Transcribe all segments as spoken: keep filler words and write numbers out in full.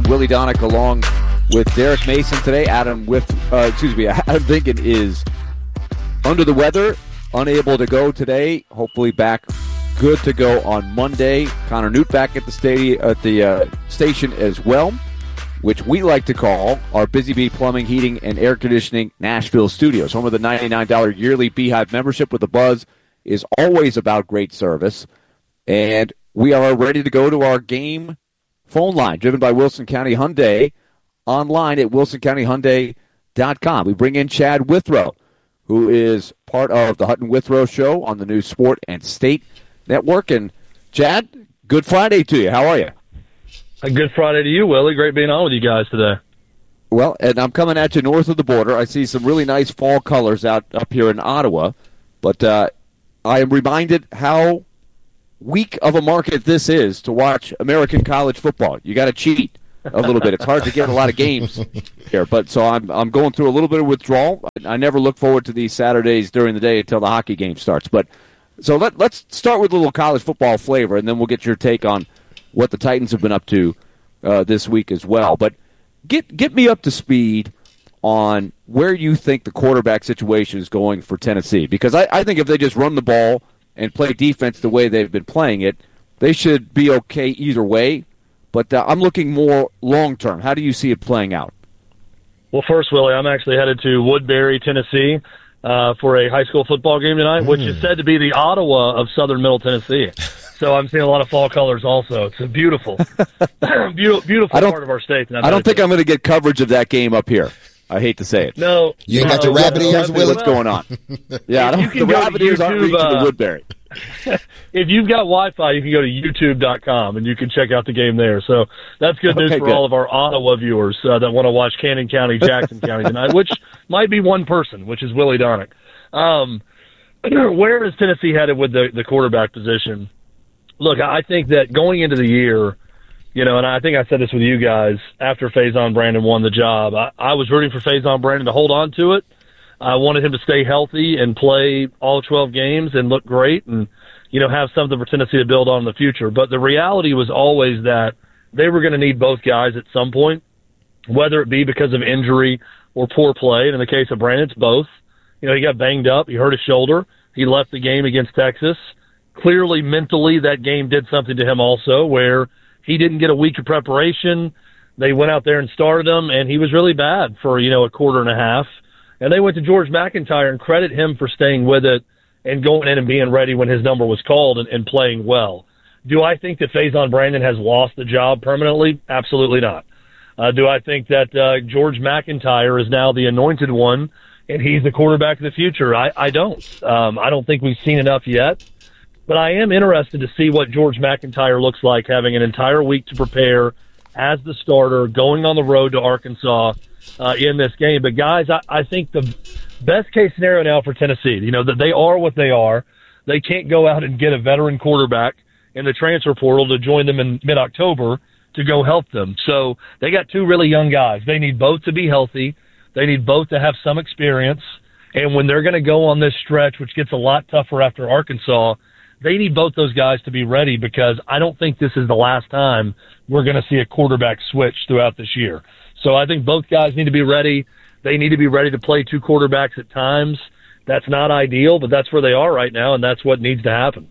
Willie Donick along with Derek Mason today. Adam with, uh, excuse me, Adam Vinkin is under the weather, unable to go today. Hopefully back good to go on Monday. Connor Newt back at the stadium, at the uh, station as well, which we like to call our Busy Bee Plumbing, Heating, and Air Conditioning Nashville Studios. Home of the ninety-nine dollars yearly Beehive membership with a buzz is always about great service. And we are ready to go to our game phone line, driven by Wilson County Hyundai, online at wilson county hyundai dot com. We bring in Chad Withrow, who is part of the Hutton Withrow Show on the new Sport and State Network. And, Chad, good Friday to you. How are you? A good Friday to you, Willie. Great being on with you guys today. Well, and I'm coming at you north of the border. I see some really nice fall colors out up here in Ottawa. But uh, I am reminded how weak of a market this is to watch American college football. You got to cheat a little bit. It's hard to get a lot of games here, but so I'm I'm going through a little bit of withdrawal. I never look forward to these Saturdays during the day until the hockey game starts. But so let let's start with a little college football flavor, and then we'll get your take on what the Titans have been up to uh, this week as well. But get get me up to speed on where you think the quarterback situation is going for Tennessee, because I, I think if they just run the ball and play defense the way they've been playing it, they should be okay either way. But uh, I'm looking more long-term. How do you see it playing out? Well, first, Willie, I'm actually headed to Woodbury, Tennessee, uh, for a high school football game tonight, mm. which is said to be the Ottawa of southern Middle Tennessee. So I'm seeing a lot of fall colors also. It's a beautiful, beautiful, beautiful part of our state. I don't think to. I'm going to get coverage of that game up here. I hate to say it. No. You ain't no, got the rabbit no, ears, Willie? What's going on? Yeah, I don't, the rabbit ears aren't reaching uh, the Woodbury. If you've got Wi-Fi, you can go to youtube dot com and you can check out the game there. So that's good news okay, for good. all of our Ottawa viewers uh, that want to watch Cannon County, Jackson County tonight, which might be one person, which is Willie Donick. Um, where is Tennessee headed with the, the quarterback position? Look, I think that going into the year, you know, and I think I said this with you guys after Faison Brandon won the job, I, I was rooting for Faison Brandon to hold on to it. I wanted him to stay healthy and play all twelve games and look great and, you know, have something for Tennessee to build on in the future. But the reality was always that they were going to need both guys at some point, whether it be because of injury or poor play. And in the case of Brandon, it's both. You know, he got banged up. He hurt his shoulder. He left the game against Texas. Clearly, mentally, that game did something to him also, where he didn't get a week of preparation. They went out there and started him, and he was really bad for, you know, a quarter and a half. And they went to George McIntyre and credit him for staying with it and going in and being ready when his number was called and, and playing well. Do I think that Faison Brandon has lost the job permanently? Absolutely not. Uh, do I think that uh, George McIntyre is now the anointed one and he's the quarterback of the future? I, I don't. Um, I don't think we've seen enough yet. But I am interested to see what George McIntyre looks like having an entire week to prepare as the starter, going on the road to Arkansas uh, in this game. But, guys, I, I think the best-case scenario now for Tennessee, you know, that they are what they are. They can't go out and get a veteran quarterback in the transfer portal to join them in mid-October to go help them. So they got two really young guys. They need both to be healthy. They need both to have some experience. And when they're going to go on this stretch, which gets a lot tougher after Arkansas, they need both those guys to be ready, because I don't think this is the last time we're going to see a quarterback switch throughout this year. So I think both guys need to be ready. They need to be ready to play two quarterbacks at times. That's not ideal, but that's where they are right now, and that's what needs to happen.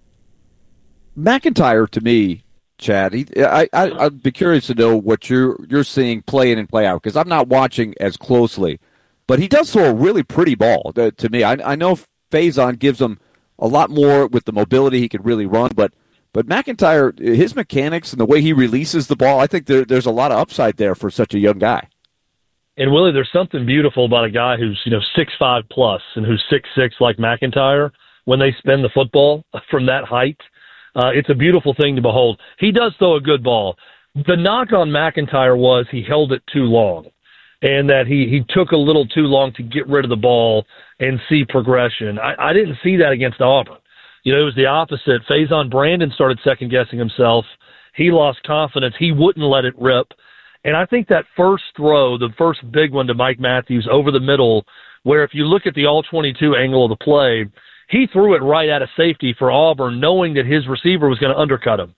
McIntyre, to me, Chad, he, I, I, I'd be curious to know what you're you're seeing play in and play out, because I'm not watching as closely. But he does throw a really pretty ball to, to me. I, I know Faison gives him a lot more with the mobility. He could really run, but but McIntyre, his mechanics and the way he releases the ball, I think there, there's a lot of upside there for such a young guy. And Willie, there's something beautiful about a guy who's, you know, six five plus and who's six six like McIntyre. When they spin the football from that height, uh, it's a beautiful thing to behold. He does throw a good ball. The knock on McIntyre was he held it too long, and that he, he took a little too long to get rid of the ball and see progression. I, I didn't see that against Auburn. You know, it was the opposite. Faison Brandon started second-guessing himself. He lost confidence. He wouldn't let it rip. And I think that first throw, the first big one to Mike Matthews over the middle, where if you look at the all twenty-two angle of the play, he threw it right at a safety for Auburn, knowing that his receiver was going to undercut him.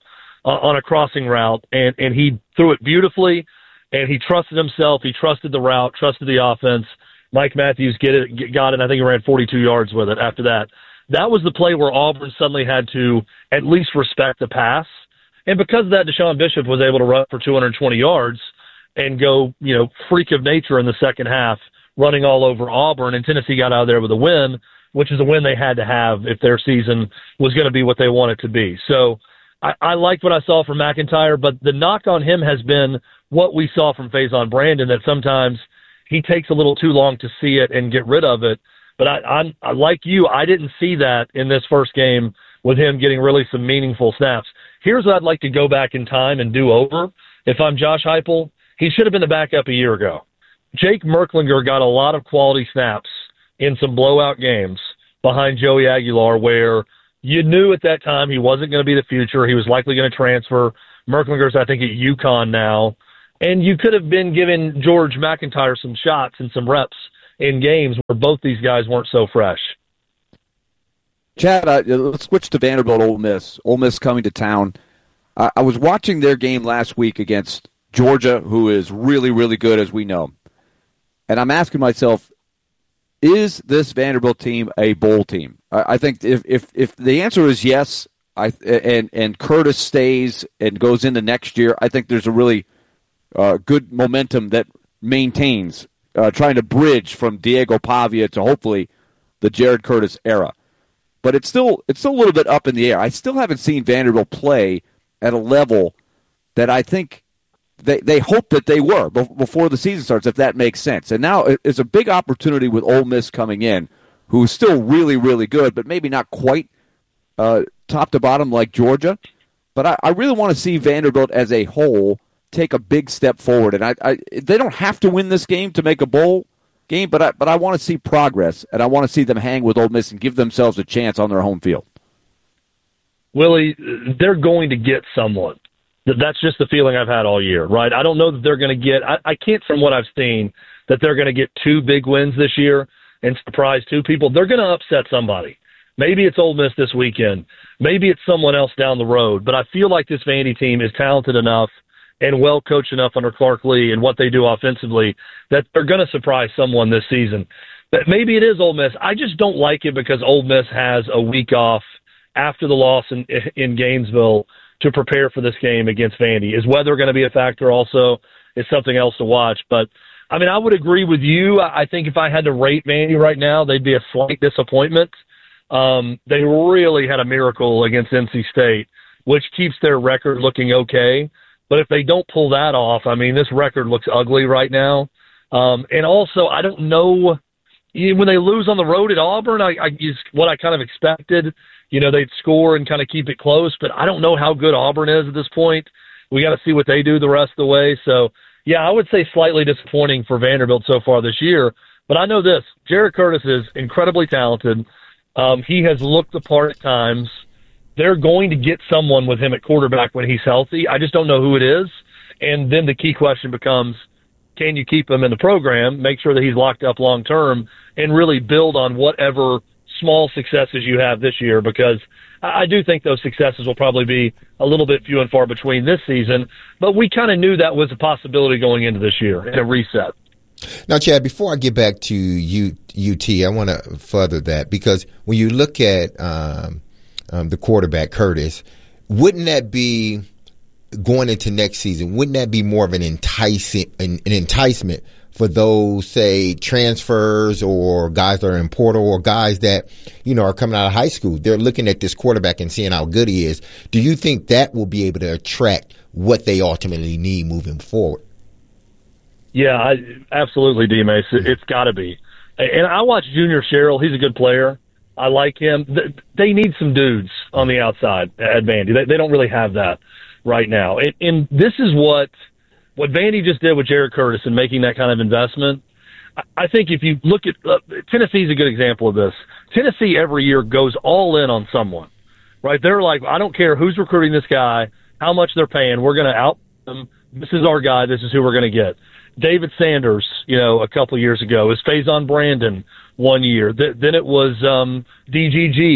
uh, on a crossing route, and, and he threw it beautifully, and he trusted himself. He trusted the route, trusted the offense. Mike Matthews get it, get, got it, and I think he ran forty-two yards with it after that. That was the play where Auburn suddenly had to at least respect the pass. And because of that, Deshaun Bishop was able to run for two hundred twenty yards and go, you know, freak of nature in the second half, running all over Auburn, and Tennessee got out of there with a win, which is a win they had to have if their season was going to be what they want it to be. So I, I liked what I saw from McIntyre, but the knock on him has been what we saw from Faison Brandon, that sometimes he takes a little too long to see it and get rid of it. But I, I, I like you, I didn't see that in this first game with him getting really some meaningful snaps. Here's what I'd like to go back in time and do over. If I'm Josh Heupel, he should have been the backup a year ago. Jake Merklinger got a lot of quality snaps in some blowout games behind Joey Aguilar where you knew at that time he wasn't going to be the future. He was likely going to transfer. Merklinger's, I think, at UConn now. And you could have been giving George McIntyre some shots and some reps in games where both these guys weren't so fresh. Chad, uh, let's switch to Vanderbilt Ole Miss. Ole Miss coming to town. Uh, I was watching their game last week against Georgia, who is really, really good, as we know. And I'm asking myself, is this Vanderbilt team a bowl team? I, I think if, if if the answer is yes, I and and Curtis stays and goes into next year, I think there's a really uh, good momentum that maintains, uh, trying to bridge from Diego Pavia to hopefully the Jared Curtis era. But it's still it's still a little bit up in the air. I still haven't seen Vanderbilt play at a level that I think they they hope that they were before the season starts, if that makes sense. And now it's a big opportunity with Ole Miss coming in, who's still really, really good, but maybe not quite uh, top to bottom like Georgia. But I, I really want to see Vanderbilt as a whole take a big step forward. And I, I they don't have to win this game to make a bowl game, but I, but I want to see progress, and I want to see them hang with Ole Miss and give themselves a chance on their home field. Willie, they're going to get someone. That's just the feeling I've had all year, right? I don't know that they're going to get I, – I can't, from what I've seen, that they're going to get two big wins this year and surprise two people. They're going to upset somebody. Maybe it's Ole Miss this weekend. Maybe it's someone else down the road. But I feel like this Vandy team is talented enough and well-coached enough under Clark Lee and what they do offensively that they're going to surprise someone this season. But maybe it is Ole Miss. I just don't like it because Ole Miss has a week off after the loss in, in Gainesville to prepare for this game against Vandy. Is weather going to be a factor also? Is something else to watch. But, I mean, I would agree with you. I think if I had to rate Vandy right now, they'd be a slight disappointment. Um, they really had a miracle against N C State, which keeps their record looking okay. But if they don't pull that off, I mean, this record looks ugly right now. Um, and also, I don't know, when they lose on the road at Auburn, I, I is what I kind of expected. You know, they'd score and kind of keep it close, but I don't know how good Auburn is at this point. We got to see what they do the rest of the way. So, yeah, I would say slightly disappointing for Vanderbilt so far this year. But I know this, Jared Curtis is incredibly talented. Um, he has looked the part at times. They're going to get someone with him at quarterback when he's healthy. I just don't know who it is. And then the key question becomes, can you keep him in the program, make sure that he's locked up long term, and really build on whatever small successes you have this year? Because I do think those successes will probably be a little bit few and far between this season, but we kind of knew that was a possibility going into this year in a reset. Now, Chad, before I get back to U, UT, I want to further that, because when you look at um, um, the quarterback, Curtis, wouldn't that be going into next season, wouldn't that be more of an enticing, an, an enticement for those, say, transfers or guys that are in portal or guys that, you know, are coming out of high school? They're looking at this quarterback and seeing how good he is. Do you think that will be able to attract what they ultimately need moving forward? Yeah, I, absolutely, D-Mace. It's got to be. And I watch Junior Sherrill. He's a good player. I like him. They need some dudes on the outside at Vandy. They, they don't really have that right now. And, and this is what what Vandy just did with Jared Curtis and making that kind of investment. I, I think if you look at uh, – Tennessee's a good example of this. Tennessee every year goes all in on someone, right? They're like, I don't care who's recruiting this guy, how much they're paying. We're going to out them. This is our guy. This is who we're going to get. David Sanders, you know, a couple of years ago. It was Faison Brandon one year. Th- then it was um, D G G.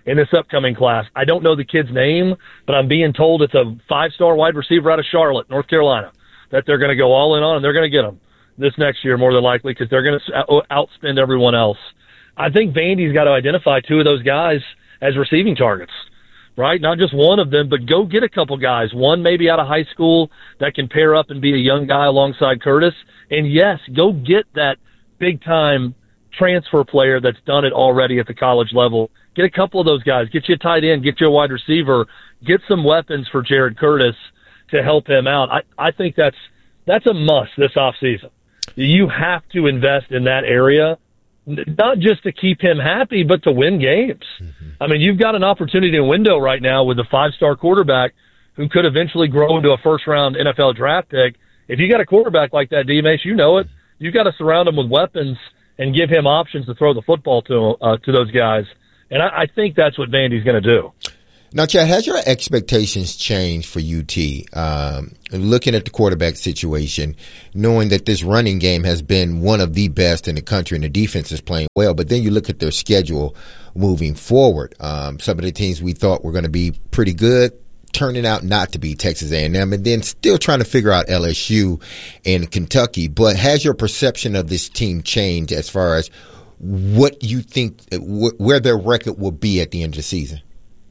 in this upcoming class. I don't know the kid's name, but I'm being told it's a five-star wide receiver out of Charlotte, North Carolina, that they're going to go all in on, and they're going to get him this next year more than likely because they're going to outspend everyone else. I think Vandy's got to identify two of those guys as receiving targets, right? Not just one of them, but go get a couple guys. One maybe out of high school that can pair up and be a young guy alongside Curtis. And, yes, go get that big-time transfer player that's done it already at the college level. Get a couple of those guys. Get you a tight end. Get you a wide receiver. Get some weapons for Jared Curtis to help him out. I, I think that's that's a must this offseason. You have to invest in that area, not just to keep him happy, but to win games. Mm-hmm. I mean, you've got an opportunity window right now with a five-star quarterback who could eventually grow into a first-round N F L draft pick. If you got a quarterback like that, D-Mace, you know it. You've got to surround him with weapons and give him options to throw the football to uh, to those guys. And I, I think that's what Vandy's going to do. Now, Chad, has your expectations changed for U T? Um, looking at the quarterback situation, knowing that this running game has been one of the best in the country and the defense is playing well, but then you look at their schedule moving forward. Um, some of the teams we thought were going to be pretty good, turning out not to be Texas A and M, and then still trying to figure out L S U and Kentucky. But has your perception of this team changed as far as what you think, where their record will be at the end of the season?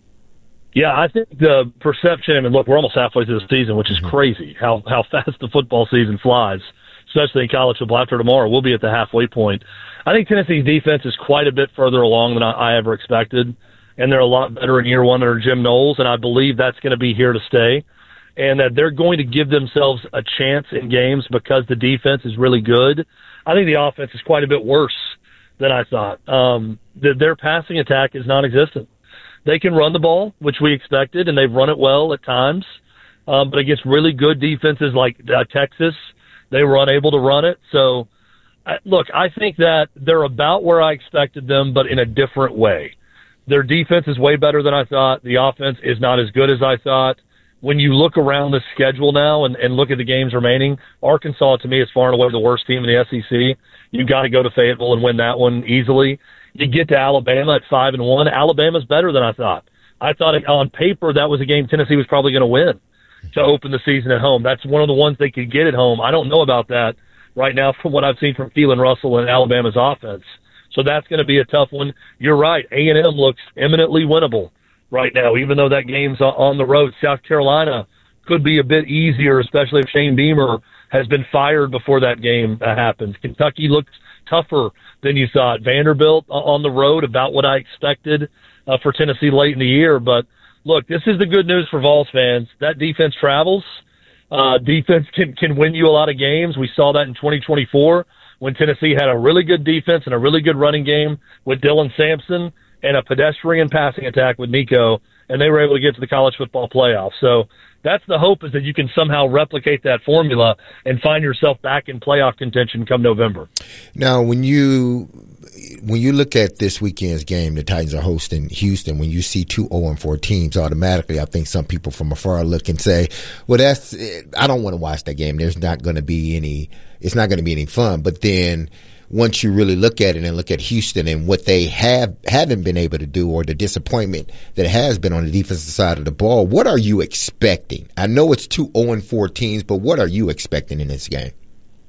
Yeah, I think the perception, I mean, look, we're almost halfway through the season, which is crazy how, how fast the football season flies, especially in college football. After tomorrow, we'll be at the halfway point. I think Tennessee's defense is quite a bit further along than I, I ever expected, and they're a lot better in year one under Jim Knowles, and I believe that's going to be here to stay, and that they're going to give themselves a chance in games because the defense is really good. I think the offense is quite a bit worse than I thought. Um, the, their passing attack is non-existent. They can run the ball, which we expected, and they've run it well at times. Um, but against really good defenses like uh, Texas, they were unable to run it. So, I, look, I think that they're about where I expected them, but in a different way. Their defense is way better than I thought. The offense is not as good as I thought. When you look around the schedule now and, and look at the games remaining, Arkansas, to me, is far and away the worst team in the S E C. You've got to go to Fayetteville and win that one easily. You get to Alabama at five and one. Alabama's better than I thought. I thought it, on paper that was a game Tennessee was probably going to win to open the season at home. That's one of the ones they could get at home. I don't know about that right now from what I've seen from Keelan Russell and Alabama's offense. So that's going to be a tough one. You're right. A and M looks eminently winnable right now, even though that game's on the road. South Carolina could be a bit easier, especially if Shane Beamer has been fired before that game uh, happens. Kentucky looks tougher than you thought. Vanderbilt on the road, about what I expected uh, for Tennessee late in the year. But, look, this is the good news for Vols fans. That defense travels. Uh, defense can, can win you a lot of games. We saw that in twenty twenty-four when Tennessee had a really good defense and a really good running game with Dylan Sampson and a pedestrian passing attack with Nico, and they were able to get to the college football playoff. So that's the hope, is that you can somehow replicate that formula and find yourself back in playoff contention come November. Now, when you when you look at this weekend's game, the Titans are hosting Houston. When you see two oh and four teams, automatically I think some people from afar look and say, well, that's I don't want to watch that game. There's not going to be any it's not going to be any fun. But then once you really look at it and look at Houston and what they have haven't been able to do, or the disappointment that has been on the defensive side of the ball, what are you expecting? I know it's two oh and four teams, but what are you expecting in this game?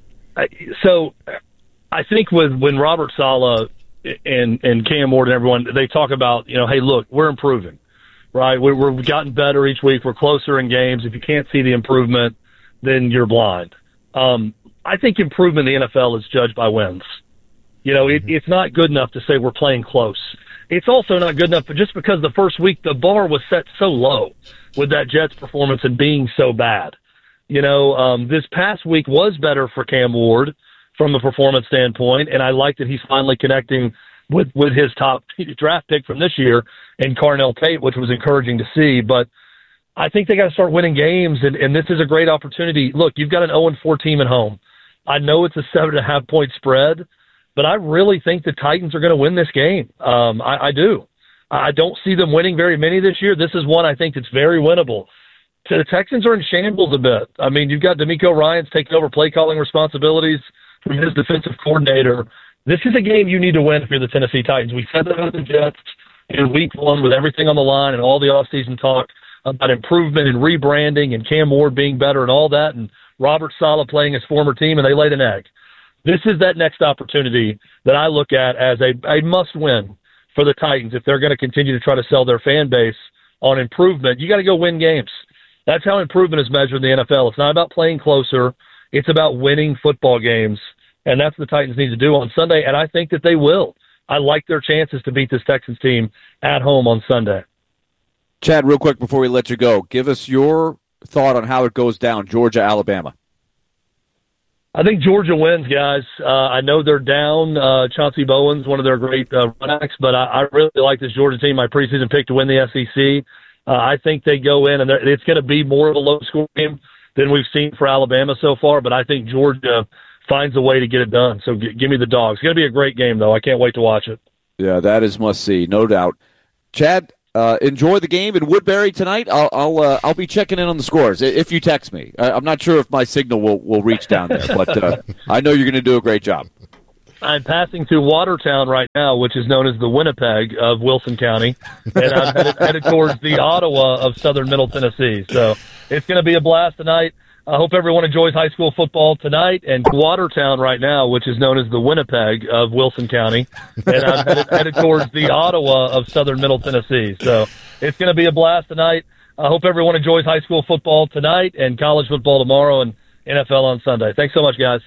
So I think with when Robert Saleh and and Cam Ward and everyone, they talk about, you know, hey, look, we're improving, right? We're, we're gotten better each week. We're closer in games. If you can't see the improvement, then you're blind. Um, I think improvement in the N F L is judged by wins. You know, it, it's not good enough to say we're playing close. It's also not good enough, but just because the first week the bar was set so low with that Jets performance and being so bad. You know, um, this past week was better for Cam Ward from a performance standpoint, and I like that he's finally connecting with, with his top draft pick from this year and Carnell Tate, which was encouraging to see. But I think they got to start winning games, and, and this is a great opportunity. Look, you've got an oh and four team at home. I know it's a seven and a half point spread, but I really think the Titans are going to win this game. Um, I, I do. I don't see them winning very many this year. This is one I think that's very winnable. So the Texans are in shambles a bit. I mean, you've got D'Amico Ryans taking over play calling responsibilities from his defensive coordinator. This is a game you need to win if you're the Tennessee Titans. We said that about the Jets. in week one with everything on the line and all the offseason talk about improvement and rebranding and Cam Ward being better and all that, and Robert Saleh playing his former team, and they laid an egg. This is that next opportunity that I look at as a, a must-win for the Titans if they're going to continue to try to sell their fan base on improvement. You got to go win games. That's how improvement is measured in the N F L. It's not about playing closer. It's about winning football games, and that's what the Titans need to do on Sunday, and I think that they will. I like their chances to beat this Texans team at home on Sunday. Chad, real quick before we let you go, give us your thought on how it goes down, Georgia, Alabama. I think Georgia wins, guys. Uh, I know they're down. Uh, Chauncey Bowen's one of their great uh, run backs, but I, I really like this Georgia team, my preseason pick to win the S E C. Uh, I think they go in, and it's going to be more of a low-scoring game than we've seen for Alabama so far, but I think Georgia finds a way to get it done. So g- give me the Dogs. It's going to be a great game, though. I can't wait to watch it. Yeah, that is must-see, no doubt. Chad, uh, enjoy the game in Woodbury tonight. I'll I'll, uh, I'll be checking in on the scores if you text me. I'm not sure if my signal will, will reach down there, but uh, I know you're going to do a great job. I'm passing through Watertown right now, which is known as the Winnipeg of Wilson County, and I'm headed, headed towards the Ottawa of southern Middle Tennessee. So it's going to be a blast tonight. I hope everyone enjoys high school football tonight. And Watertown right now, which is known as the Winnipeg of Wilson County, and I'm headed, headed towards the Ottawa of southern Middle Tennessee. So it's going to be a blast tonight. I hope everyone enjoys high school football tonight and college football tomorrow and N F L on Sunday. Thanks so much, guys.